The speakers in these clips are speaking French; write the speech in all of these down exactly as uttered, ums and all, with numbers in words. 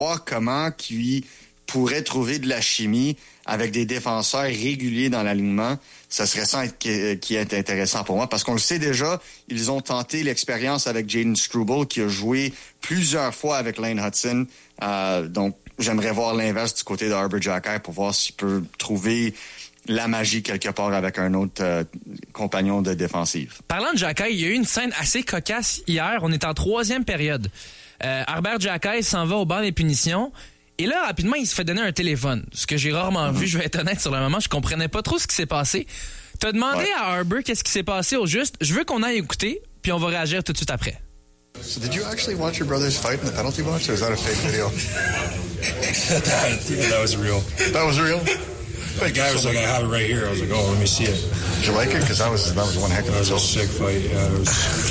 voir comment il pourrait trouver de la chimie avec des défenseurs réguliers dans l'alignement. Ça serait ça qui, qui est intéressant pour moi, parce qu'on le sait déjà, ils ont tenté l'expérience avec Jaden Struble, qui a joué plusieurs fois avec Lane Hudson. Euh, donc, j'aimerais voir l'inverse du côté de Arber Xhekaj pour voir s'il peut trouver la magie quelque part avec un autre euh, compagnon de défensive. Parlant de Xhekaj, il y a eu une scène assez cocasse hier. On est en troisième période. Euh, Arber Xhekaj s'en va au banc des punitions. Et là, rapidement, il se fait donner un téléphone. Ce que j'ai rarement mm-hmm. vu, je vais être honnête sur le moment. Je comprenais pas trop ce qui s'est passé. T'as demandé ouais. à Arber qu'est-ce qui s'est passé au juste. Je veux qu'on aille écouter, puis on va réagir tout de suite après. So did you actually watch your brothers fight in the penalty box, or is that a fake video? that, that was real. That was real? The guy was like, I have it right here. I was like, oh, let me see it. Did you like it? Because that was, that was one heck of a That was a sick fight. Yeah, it was...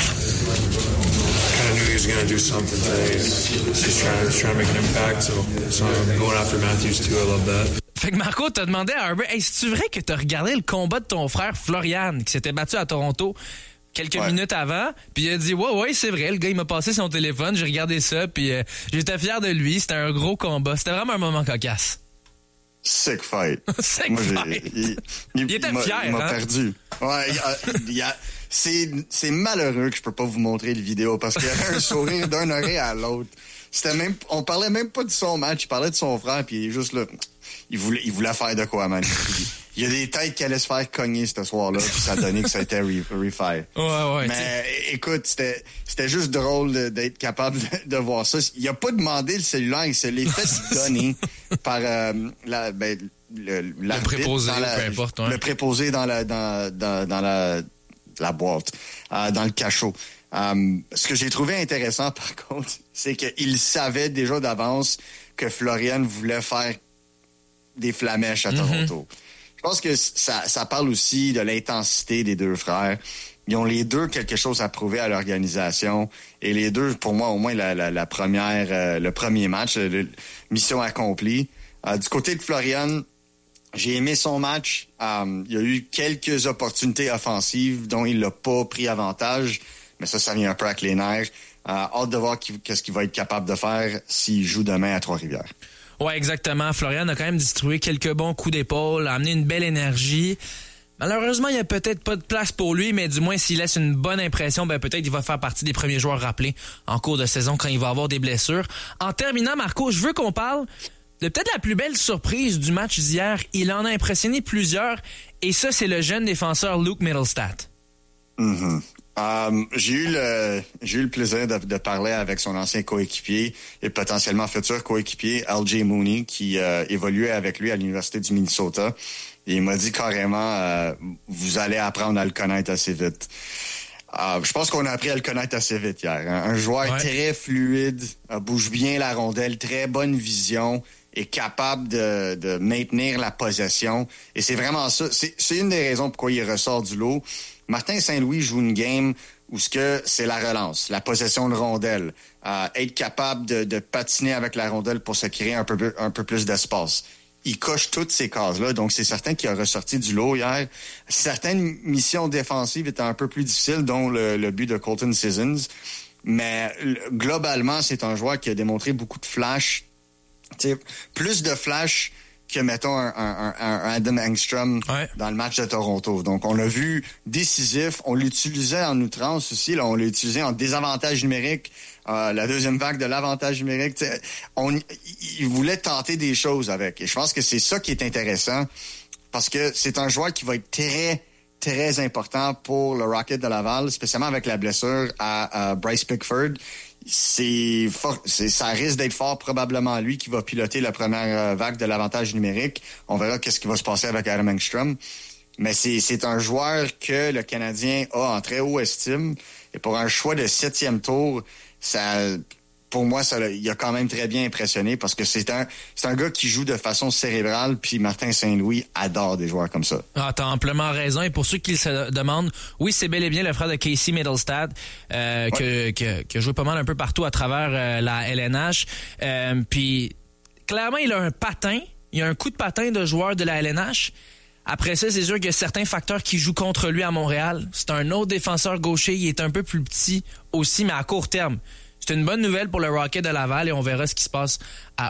I kind of knew he was going to do something today. He's trying, he's trying to make an impact, so, so I'm going after Matthews too. I love that. Fait que Marco, t'as demandé à Arber, hey, c'est-tu vrai que t'as regardé le combat de ton frère Florian, qui s'était battu à Toronto quelques ouais. minutes avant, puis il a dit ouais ouais c'est vrai, le gars il m'a passé son téléphone, j'ai regardé ça, puis euh, j'étais fier de lui, c'était un gros combat, c'était vraiment un moment cocasse. Sick fight. Sick Moi, fight. Il, il, il était il fier, il m'a hein? perdu. Ouais, il a, il a, c'est, c'est malheureux que je peux pas vous montrer le vidéo parce qu'il y avait un sourire d'un oreille à l'autre. C'était même, on parlait même pas de son match, il parlait de son frère, puis il est juste là. Il voulait, il voulait faire de quoi, man. Il y a des têtes qui allaient se faire cogner ce soir-là, puis ça a donné que ça a été re- refaire. Ouais, ouais. Mais t'sais. Écoute, c'était, c'était juste drôle de, d'être capable de, de voir ça. Il a pas demandé le cellulaire, il se l'est fait donner par euh, la, ben, le, le préposé, la, peu importe. Ouais. Le préposé dans la, dans, dans, dans la, la boîte, euh, dans le cachot. Um, ce que j'ai trouvé intéressant, par contre, c'est qu'il savait déjà d'avance que Florian voulait faire des flamèches à Toronto. Mm-hmm. Je pense que ça, ça parle aussi de l'intensité des deux frères. Ils ont les deux quelque chose à prouver à l'organisation. Et les deux, pour moi, au moins, la, la, la première, euh, le premier match, le, mission accomplie. Euh, du côté de Florian, j'ai aimé son match. Um, il y a eu quelques opportunités offensives dont il n'a pas pris avantage. Mais ça, ça vient un peu avec les nerfs. Euh, hâte de voir qu'est-ce qu'il va être capable de faire s'il joue demain à Trois-Rivières. Ouais, exactement. Florian a quand même distribué quelques bons coups d'épaule, a amené une belle énergie. Malheureusement, il n'y a peut-être pas de place pour lui, mais du moins, s'il laisse une bonne impression, ben peut-être qu'il va faire partie des premiers joueurs rappelés en cours de saison quand il va avoir des blessures. En terminant, Marco, je veux qu'on parle de peut-être la plus belle surprise du match d'hier. Il en a impressionné plusieurs, et ça, c'est le jeune défenseur Luke Mittelstadt. Mm-hmm. Um, j'ai eu le j'ai eu le plaisir de, de parler avec son ancien coéquipier et potentiellement futur coéquipier L J Mooney qui euh, évoluait avec lui à l'Université du Minnesota. Et il m'a dit carrément euh, vous allez apprendre à le connaître assez vite. Uh, je pense qu'on a appris à le connaître assez vite hier. Un, un joueur ouais. très fluide, uh, bouge bien la rondelle, très bonne vision, est capable de, de maintenir la possession. Et c'est vraiment ça. C'est, c'est une des raisons pourquoi il ressort du lot. Martin Saint-Louis joue une game où ce que c'est la relance, la possession de rondelle, euh, être capable de, de patiner avec la rondelle pour se créer un peu, un peu plus d'espace. Il coche toutes ces cases-là, donc c'est certain qu'il a ressorti du lot hier. Certaines missions défensives étaient un peu plus difficiles, dont le, le but de Colton Sissons. Mais globalement, c'est un joueur qui a démontré beaucoup de flash, t'sais, plus de flash que, mettons, un, un, un Adam Engstrom ouais. dans le match de Toronto. Donc, on l'a vu décisif. On l'utilisait en outrance aussi. Là, on l'a utilisé en désavantage numérique. Euh, la deuxième vague de l'avantage numérique. On, il voulait tenter des choses avec. Et je pense que c'est ça qui est intéressant parce que c'est un joueur qui va être très, très important pour le Rocket de Laval, spécialement avec la blessure à, à Bryce Pickford. C'est fort, c'est, ça risque d'être fort probablement lui qui va piloter la première vague de l'avantage numérique. On verra qu'est-ce qui va se passer avec Adam Engstrom. Mais c'est, c'est un joueur que le Canadien a en très haut estime. Et pour un choix de septième tour, ça, pour moi, ça, il a quand même très bien impressionné parce que c'est un, c'est un gars qui joue de façon cérébrale, puis Martin Saint-Louis adore des joueurs comme ça. Ah, t'as amplement raison. Et pour ceux qui se demandent, oui, c'est bel et bien le frère de Casey Mittelstadt, euh, ouais. que, que, que joue pas mal un peu partout à travers euh, la L N H. Euh, puis, clairement, il a un patin. Il a un coup de patin de joueur de la L N H. Après ça, c'est sûr qu'il y a certains facteurs qui jouent contre lui à Montréal. C'est un autre défenseur gaucher. Il est un peu plus petit aussi, mais à court terme. c'est une bonne nouvelle pour le Rocket de Laval et on verra ce qui se passe à